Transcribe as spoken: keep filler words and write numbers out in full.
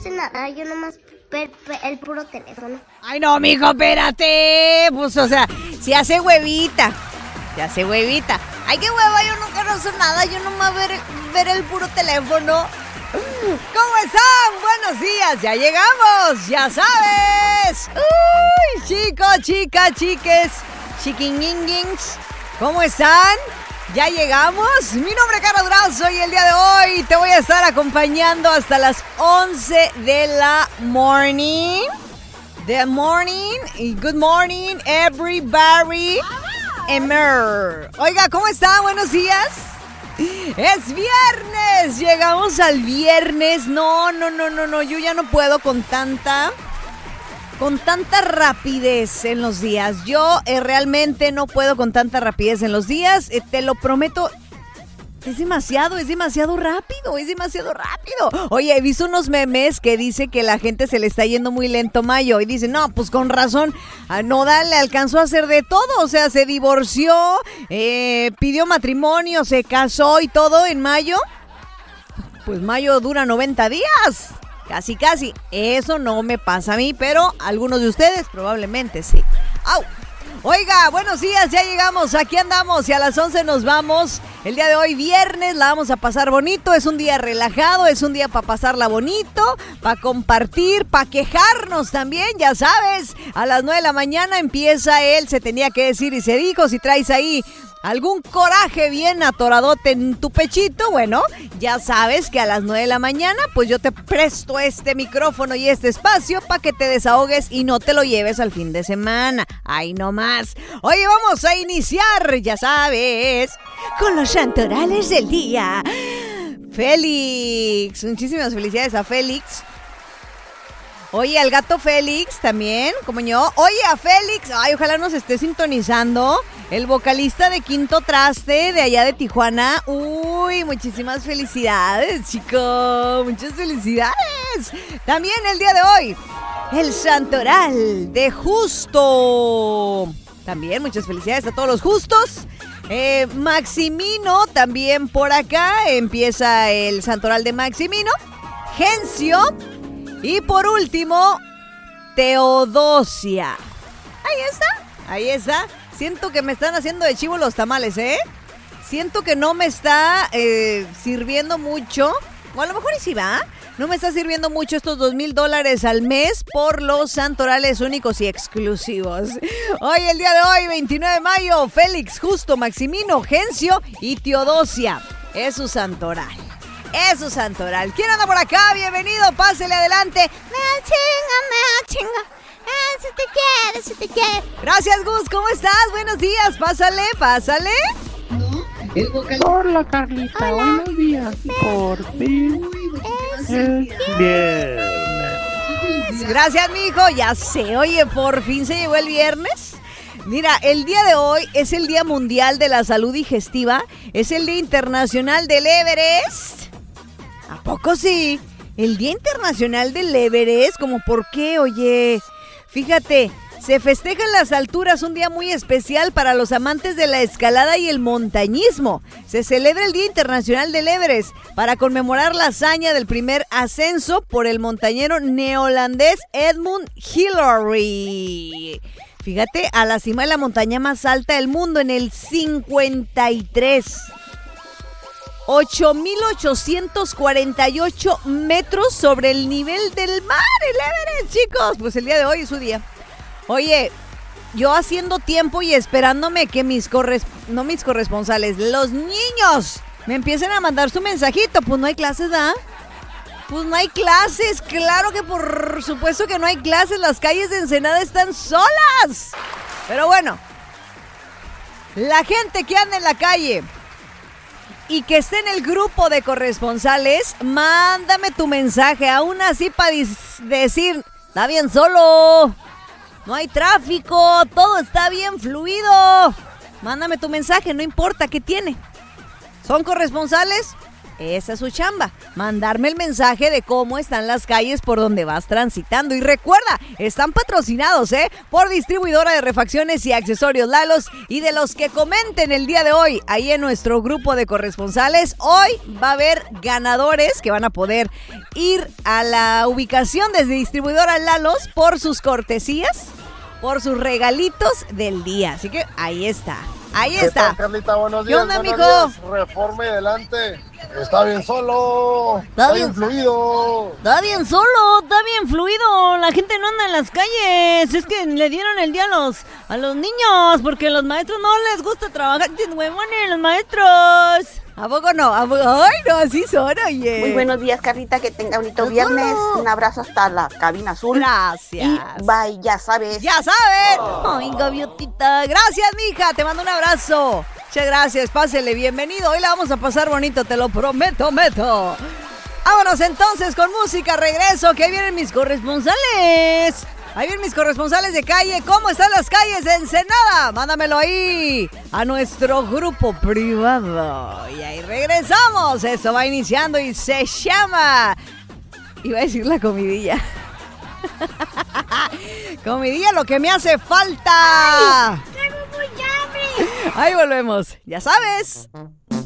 hace nada, yo nomás per, per, el puro teléfono. Ay, no, mijo, espérate. Pues, o sea, si hace huevita. Si hace huevita. Ay, qué hueva, yo nunca no hago nada. Yo nomás ver, ver el puro teléfono. ¿Cómo están? Buenos días, ya llegamos, ya sabes. Uy, chicos, chicas, chiques, chiquininguins, ¿cómo están? Ya llegamos. Mi nombre es Carla Durazo y el día de hoy te voy a estar acompañando hasta las once de la morning. The morning y good morning everybody. Emer. Oiga, ¿cómo están? Buenos días. Es viernes, llegamos al viernes. No, no, no, no, no, yo ya no puedo con tanta, con tanta rapidez en los días. Yo eh, realmente no puedo con tanta rapidez en los días, eh, te lo prometo. Es demasiado, es demasiado rápido, es demasiado rápido. Oye, he visto unos memes que dice que la gente se le está yendo muy lento mayo. Y dice, no, pues con razón, a Nodal le alcanzó a hacer de todo. O sea, se divorció, eh, pidió matrimonio, se casó y todo en mayo. Pues mayo dura noventa días. Casi, casi. Eso no me pasa a mí, pero algunos de ustedes probablemente sí. ¡Au! Oiga, buenos días, ya llegamos, aquí andamos y a las once nos vamos. El día de hoy, viernes, la vamos a pasar bonito, es un día relajado, es un día para pasarla bonito, para compartir, para quejarnos también, ya sabes. A las nueve de la mañana empieza el Se Tenía Que Decir y Se Dijo. Si traes ahí algún coraje bien atoradote en tu pechito, bueno, ya sabes que a las nueve de la mañana, pues yo te presto este micrófono y este espacio para que te desahogues y no te lo lleves al fin de semana. Ahí nomás. Oye, vamos a iniciar, ya sabes, con los santorales del día. Félix, muchísimas felicidades a Félix. Oye, al gato Félix también, como yo. Oye, a Félix, ay, ojalá nos esté sintonizando. El vocalista de Quinto Traste, de allá de Tijuana. Uy, muchísimas felicidades, chicos. Muchas felicidades. También el día de hoy, el santoral de Justo. También muchas felicidades a todos los justos. Eh, Maximino, también por acá. Empieza el santoral de Maximino. Gencio. Y por último, Teodosia. Ahí está, ahí está. Siento que me están haciendo de chivo los tamales, ¿eh? Siento que no me está eh, sirviendo mucho. O a lo mejor y sí va. No me está sirviendo mucho estos dos mil dólares al mes por los santorales únicos y exclusivos. Hoy, el día de hoy, veintinueve de mayo, Félix, Justo, Maximino, Gencio y Teodosia. Es su santoral. Es su santoral. ¿Quién anda por acá? Bienvenido, pásele adelante. Me chinga, me chinga. Eh, si te quiere, si te quiere. Gracias, Gus, ¿cómo estás? Buenos días, pásale, pásale. El vocal... Hola, Carlita, hola. Buenos días. Por fin es, es viernes. Gracias, mijo, ya sé. Oye, por fin se llegó el viernes. Mira, el día de hoy es el Día Mundial de la Salud Digestiva. Es el Día Internacional del Everest. ¿A poco sí? El Día Internacional del Everest, ¿cómo por qué? Oye, fíjate, se festeja en las alturas, un día muy especial para los amantes de la escalada y el montañismo. Se celebra el Día Internacional del Everest para conmemorar la hazaña del primer ascenso por el montañero neozelandés Edmund Hillary. Fíjate, a la cima de la montaña más alta del mundo en el cincuenta y tres. ocho mil ochocientos cuarenta y ocho metros sobre el nivel del mar, el Everest, chicos. Pues el día de hoy es su día. Oye, yo haciendo tiempo y esperándome que mis corres... no mis corresponsales, los niños me empiecen a mandar su mensajito. Pues no hay clases, ¿ah? Pues no hay clases, claro que por supuesto que no hay clases. Las calles de Ensenada están solas. Pero bueno, la gente que anda en la calle y que esté en el grupo de corresponsales, mándame tu mensaje, aún así para decir, está bien solo, no hay tráfico, todo está bien fluido. Mándame tu mensaje, no importa qué tiene. ¿Son corresponsales? Esa es su chamba, mandarme el mensaje de cómo están las calles por donde vas transitando. Y recuerda, están patrocinados, ¿eh? Por distribuidora de refacciones y accesorios Lalos. Y de los que comenten el día de hoy, ahí en nuestro grupo de corresponsales, hoy va a haber ganadores que van a poder ir a la ubicación desde distribuidora Lalos por sus cortesías, por sus regalitos del día. Así que ahí está. Ahí ¿Qué está. tal, Carlita? Buenos ¿Qué días. onda, buenos mijo? días. Reforma y adelante. Está bien solo. Está Está bien. bien fluido. Está bien solo, está bien fluido. La gente no anda en las calles. Es que le dieron el día a los, a los niños porque a los maestros no les gusta trabajar. Huevones, los maestros. ¿A poco no? ¿A poco? Ay, no, así son, oye. Muy buenos días, Carlita, que tenga bonito viernes. Un abrazo hasta la cabina azul. Gracias. Y bye, ya sabes. Ya saben. Ay, gaviotita. Gracias, mija. Te mando un abrazo. Muchas gracias. Pásele, bienvenido. Hoy la vamos a pasar bonito, te lo prometo, meto. Vámonos entonces con música. Regreso, que ahí vienen mis corresponsales. Ahí vienen mis corresponsales de calle. ¿Cómo están las calles de Ensenada? Mándamelo ahí a nuestro grupo privado. Y ahí regresamos. Esto va iniciando y se llama... Iba a decir la comidilla. Comidilla, lo que me hace falta. ¡Tengo mucha hambre! Ahí volvemos. Ya sabes.